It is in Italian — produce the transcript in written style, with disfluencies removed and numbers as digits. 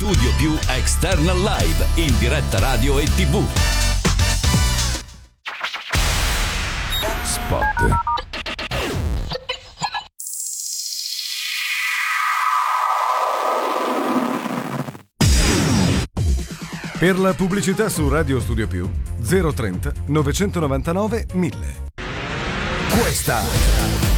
Studio Più External Live in diretta radio e TV. Spot. Per la pubblicità su Radio Studio Più 030 999 1000. Questa